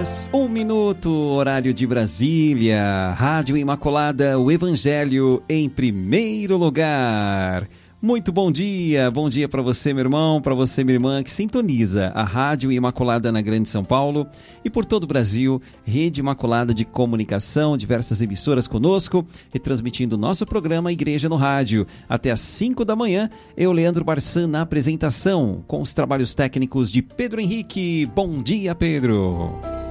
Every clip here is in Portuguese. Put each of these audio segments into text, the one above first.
horas, 1 minuto, horário de Brasília. Rádio Imaculada, o Evangelho em primeiro lugar. Muito bom dia para você, meu irmão, para você, minha irmã, que sintoniza a Rádio Imaculada na Grande São Paulo e por todo o Brasil, Rede Imaculada de Comunicação, diversas emissoras conosco, retransmitindo o nosso programa Igreja no Rádio. Até às 5 da manhã, eu, Leandro Barçan, na apresentação, com os trabalhos técnicos de Pedro Henrique. Bom dia, Pedro!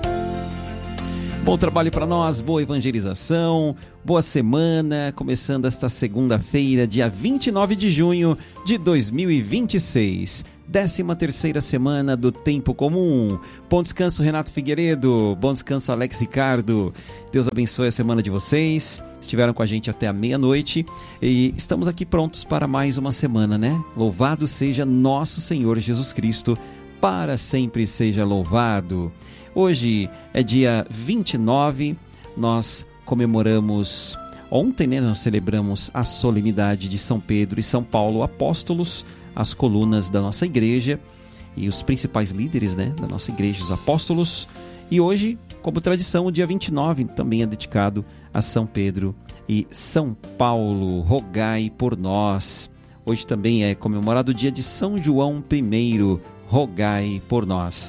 Bom trabalho para nós, boa evangelização, boa semana, começando esta segunda-feira, dia 29 de junho de 2026, 13ª semana do Tempo Comum. Bom descanso, Renato Figueiredo, bom descanso, Alex Ricardo. Deus abençoe a semana de vocês, estiveram com a gente até a meia-noite e estamos aqui prontos para mais uma semana, né? Louvado seja nosso Senhor Jesus Cristo, para sempre seja louvado. Hoje é dia 29, nós comemoramos, ontem, né, nós celebramos a solenidade de São Pedro e São Paulo apóstolos, as colunas da nossa igreja e os principais líderes, né, da nossa igreja, os apóstolos. E hoje, como tradição, o dia 29 também é dedicado a São Pedro e São Paulo. Rogai por nós. Hoje também é comemorado o dia de São João I. Rogai por nós.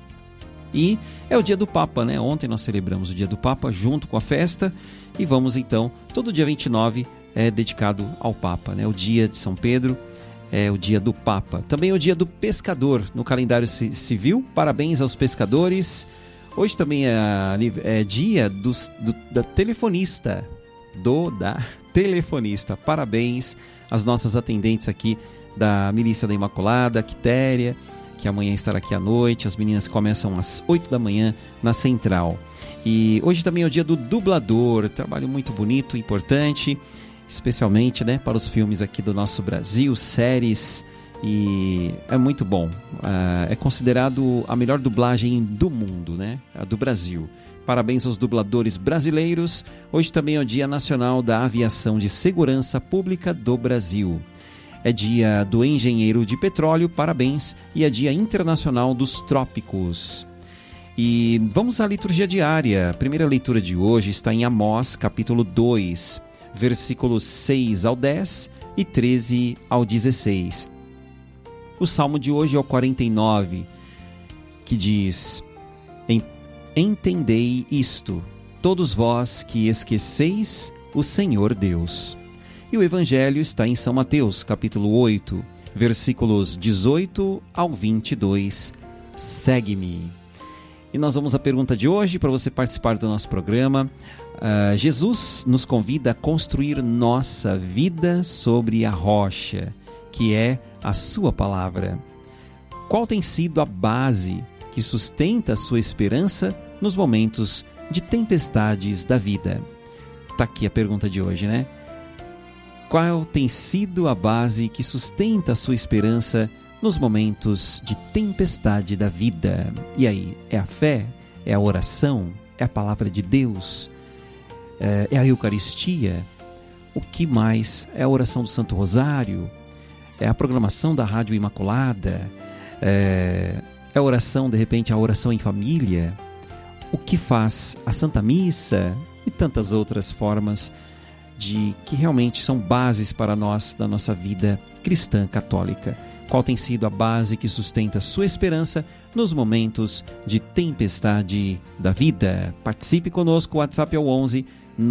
E é o dia do Papa, né? Ontem nós celebramos o dia do Papa junto com a festa e vamos então, todo dia 29 é dedicado ao Papa, né? O dia de São Pedro é o dia do Papa. Também é o dia do pescador no calendário civil. Parabéns aos pescadores. Hoje também é dia da telefonista, da telefonista. Parabéns às nossas atendentes aqui da Milícia da Imaculada, Quitéria, que amanhã estará aqui à noite. As meninas começam às 8 da manhã na Central. E hoje também é o dia do dublador, trabalho muito bonito, importante, especialmente, né, para os filmes aqui do nosso Brasil, séries, e é muito bom. É considerado a melhor dublagem do mundo, né, a do Brasil. Parabéns aos dubladores brasileiros. Hoje também é o Dia Nacional da Aviação de Segurança Pública do Brasil. É dia do engenheiro de petróleo, parabéns, e é dia internacional dos trópicos. E vamos à liturgia diária. A primeira leitura de hoje está em Amós, capítulo 2, versículos 6 ao 10 e 13 ao 16. O salmo de hoje é o 49, que diz: Entendei isto, todos vós que esqueceis o Senhor Deus. E o Evangelho está em São Mateus, capítulo 8, versículos 18 ao 22. Segue-me. E nós vamos à pergunta de hoje, para você participar do nosso programa. Jesus nos convida a construir nossa vida sobre a rocha, que é a sua palavra. Qual tem sido a base que sustenta a sua esperança nos momentos de tempestades da vida? Está aqui a pergunta de hoje, né? Qual tem sido a base que sustenta a sua esperança nos momentos de tempestade da vida? E aí, é a fé? É a oração? É a palavra de Deus? É a Eucaristia? O que mais? É a oração do Santo Rosário? É a programação da Rádio Imaculada? É a oração, de repente, a oração em família? O que faz a Santa Missa? E tantas outras formas que realmente são bases para nós, da nossa vida cristã católica. Qual tem sido a base que sustenta a sua esperança nos momentos de tempestade da vida? Participe conosco, o WhatsApp é o 11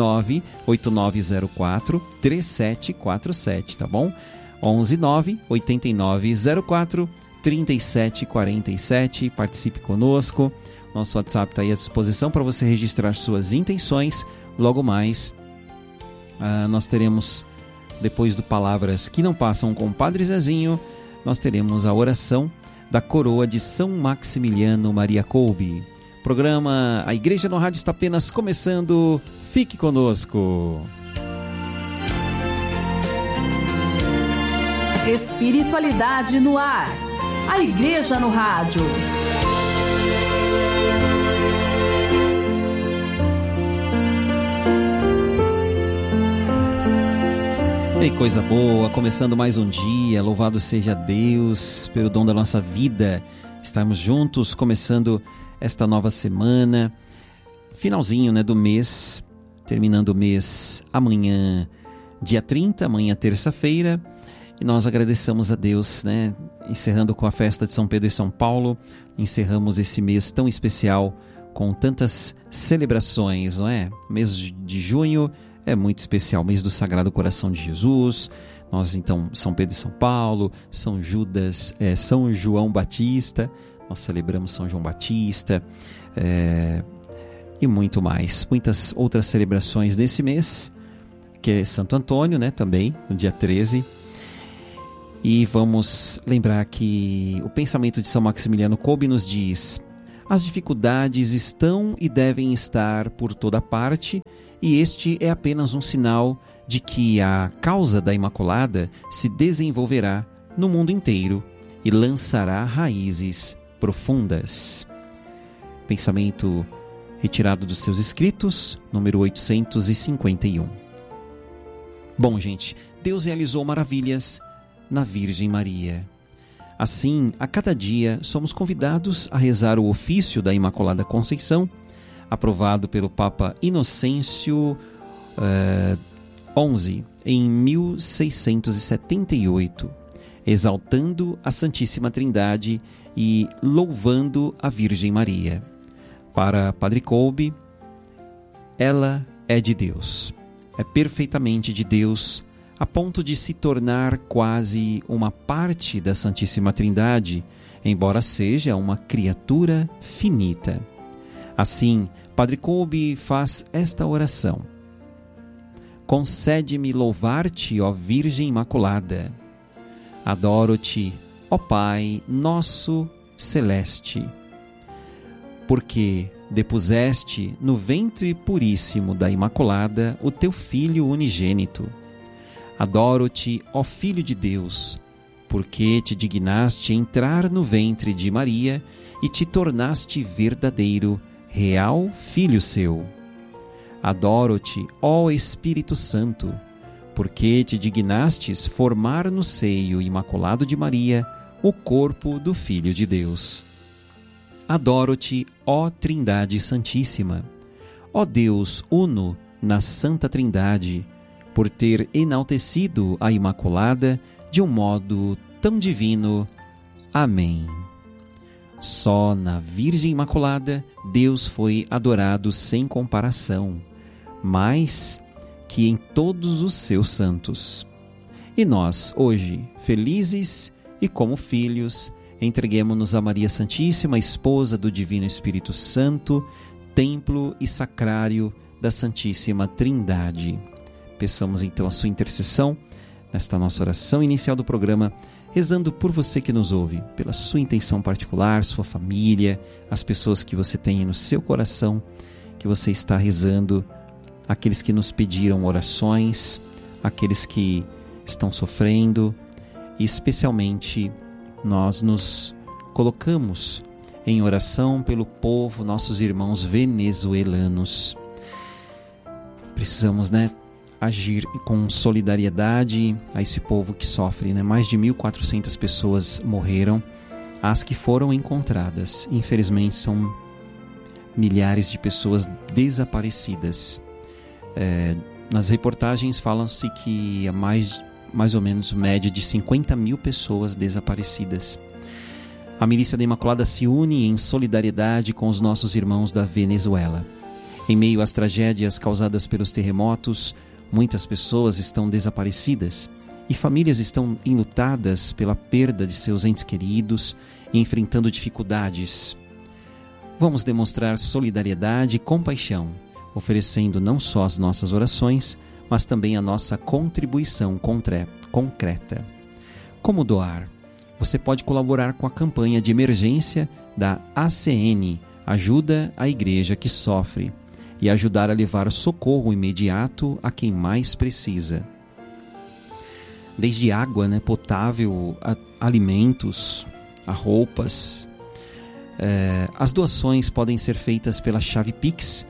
98904 3747, tá bom? 11 98904 3747, participe conosco. Nosso WhatsApp está aí à disposição para você registrar suas intenções. Logo mais, nós teremos, depois do Palavras que Não Passam com o Padre Zezinho, nós teremos a oração da coroa de São Maximiliano Maria Kolbe. Programa A Igreja no Rádio está apenas começando. Fique conosco. Espiritualidade no ar. A Igreja no Rádio. E coisa boa, começando mais um dia, louvado seja Deus pelo dom da nossa vida. Estarmos juntos, começando esta nova semana, finalzinho, né, do mês, terminando o mês amanhã, dia 30, amanhã terça-feira, e nós agradecemos a Deus, né, encerrando com a festa de São Pedro e São Paulo, encerramos esse mês tão especial com tantas celebrações, não é? O mês de junho é muito especial, mês do Sagrado Coração de Jesus. Nós então, São Pedro e São Paulo, São Judas, São João Batista, nós celebramos São João Batista e muito mais, muitas outras celebrações desse mês, que é Santo Antônio, né, também, no dia 13. E vamos lembrar que o pensamento de São Maximiliano Kolbe nos diz: as dificuldades estão e devem estar por toda parte, e este é apenas um sinal de que a causa da Imaculada se desenvolverá no mundo inteiro e lançará raízes profundas. Pensamento retirado dos seus escritos, número 851. Bom, gente, Deus realizou maravilhas na Virgem Maria. Assim, a cada dia somos convidados a rezar o ofício da Imaculada Conceição, aprovado pelo Papa Inocêncio XI em 1678, exaltando a Santíssima Trindade e louvando a Virgem Maria. Para Padre Kolbe, ela é de Deus, é perfeitamente de Deus, a ponto de se tornar quase uma parte da Santíssima Trindade, embora seja uma criatura finita. Assim, Padre Kolbe faz esta oração: concede-me louvar-te, ó Virgem Imaculada. Adoro-te, ó Pai nosso celeste, porque depuseste no ventre puríssimo da Imaculada o teu Filho unigênito. Adoro-te, ó Filho de Deus, porque te dignaste entrar no ventre de Maria e te tornaste verdadeiro, real Filho seu. Adoro-te, ó Espírito Santo, porque te dignastes formar no seio imaculado de Maria o corpo do Filho de Deus. Adoro-te, ó Trindade Santíssima, ó Deus uno na Santa Trindade, por ter enaltecido a Imaculada de um modo tão divino. Amém. Só na Virgem Imaculada Deus foi adorado sem comparação, mais que em todos os seus santos. E nós, hoje, felizes e como filhos, entreguemo-nos a Maria Santíssima, esposa do Divino Espírito Santo, templo e sacrário da Santíssima Trindade. Peçamos então a sua intercessão nesta nossa oração inicial do programa, rezando por você que nos ouve, pela sua intenção particular, sua família, as pessoas que você tem no seu coração, que você está rezando, aqueles que nos pediram orações, aqueles que estão sofrendo, e especialmente nós nos colocamos em oração pelo povo, nossos irmãos venezuelanos. Precisamos, agir com solidariedade a esse povo que sofre, Mais de 1.400 pessoas morreram, as que foram encontradas. Infelizmente, são milhares de pessoas desaparecidas. Nas reportagens falam-se que há mais ou menos média de 50 mil pessoas desaparecidas. A Milícia da Imaculada se une em solidariedade com os nossos irmãos da Venezuela. Em meio às tragédias causadas pelos terremotos, muitas pessoas estão desaparecidas e famílias estão enlutadas pela perda de seus entes queridos e enfrentando dificuldades. Vamos demonstrar solidariedade e compaixão, oferecendo não só as nossas orações, mas também a nossa contribuição concreta. Como doar? Você pode colaborar com a campanha de emergência da ACN, Ajuda a Igreja que Sofre, e ajudar a levar socorro imediato a quem mais precisa. Desde água potável, a alimentos, a roupas. As doações podem ser feitas pela chave Pix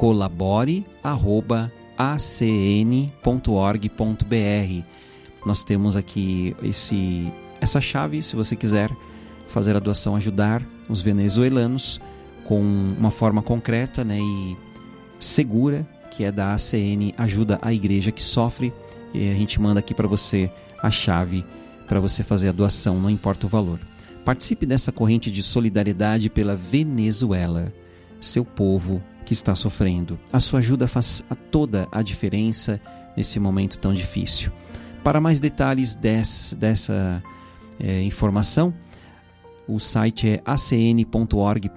colabore@acn.org.br. Nós temos aqui essa chave, se você quiser fazer a doação, ajudar os venezuelanos. com uma forma concreta, né, e segura, que é da ACN Ajuda a Igreja que Sofre. E a gente manda aqui para você a chave para você fazer a doação, não importa o valor. Participe dessa corrente de solidariedade pela Venezuela, seu povo que está sofrendo. A sua ajuda faz toda a diferença nesse momento tão difícil. Para mais detalhes dessa informação, o site é acn.org.br,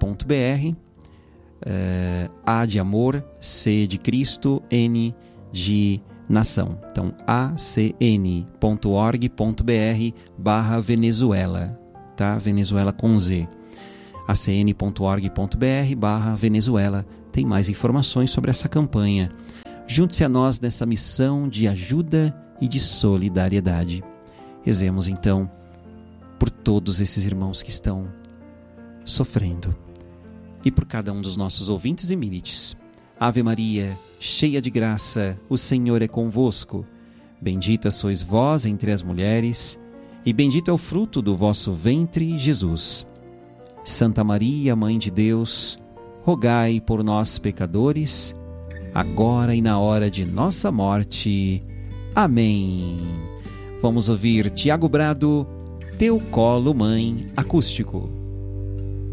A de amor, C de Cristo, N de nação. Então, acn.org.br/Venezuela, tá? Venezuela com Z. acn.org.br/Venezuela. Tem mais informações sobre essa campanha. Junte-se a nós nessa missão de ajuda e de solidariedade. Rezemos então por todos esses irmãos que estão sofrendo e por cada um dos nossos ouvintes e milites. Ave Maria, cheia de graça, o Senhor é convosco. Bendita sois vós entre as mulheres, e bendito é o fruto do vosso ventre, Jesus. Santa Maria, Mãe de Deus, rogai por nós, pecadores, agora e na hora de nossa morte. Amém. Vamos ouvir Tiago Brado, Teu Colo, Mãe, acústico.